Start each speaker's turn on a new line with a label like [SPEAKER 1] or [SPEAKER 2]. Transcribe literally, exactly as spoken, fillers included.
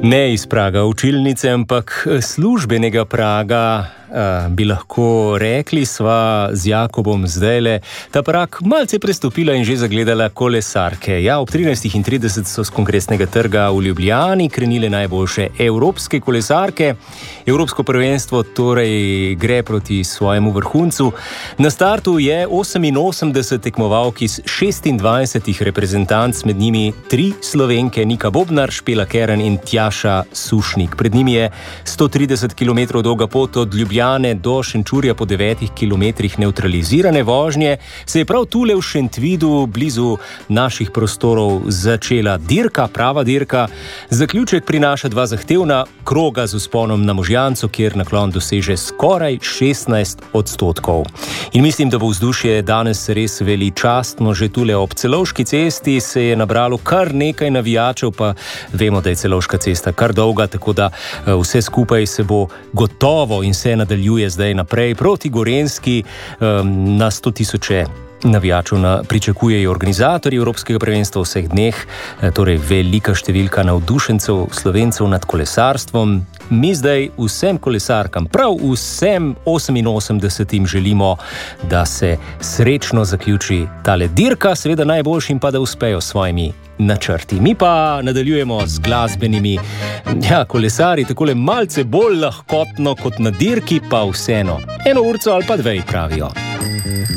[SPEAKER 1] Ne iz praga učilnice, ampak službenega praga, bi lahko rekli, sva z Jakobom zdajle ta prag malce prestopila in že zagledala kolesarke. Ja, ob trinajstih in trideset so z Kongresnega trga v Ljubljani krenile najboljše evropske kolesarke. Evropsko prvenstvo torej gre proti svojemu vrhuncu. Na startu je oseminosemdeset tekmovalk iz šestindvajsetih reprezentanc, med njimi tri Slovenke, Nika Bobnar, Špela Keren in Tjaša Sušnik. Pred njimi je sto trideset kilometrov dolga pot od Ljubljane do Šenčurja po devetih kilometrih nevtralizirane vožnje. Se je prav tule v Šentvidu, blizu naših prostorov, začela dirka, prava dirka. Zaključek prinaša dva zahtevna kroga z vzponom na Možjanco, kjer naklon doseže skoraj šestnajst odstotkov. In mislim, da bo vzdušje danes res veličastno. Že tule ob Celovški cesti se je nabralo kar nekaj navijačev, pa vemo, da je Celovška cesta kar dolga, tako da vse skupaj se bo gotovo in se nadaljuje zdaj naprej proti Gorenjski. Na sto tisoče navijačev na, pričakujejo organizatorji Evropskega prvenstva v vseh dneh, torej velika številka navdušencev Slovencev nad kolesarstvom. Mi zdaj vsem kolesarkam, prav vsem oseminosemdesetim želimo, da se srečno zaključi tale dirka, seveda najboljšim pa, da uspejo s svojimi načrti. Mi pa nadaljujemo z glasbenimi, ja, kolesari, takole malce bolj lahkotno kot na dirki, pa vseeno. Eno urco ali pa dve pravijo.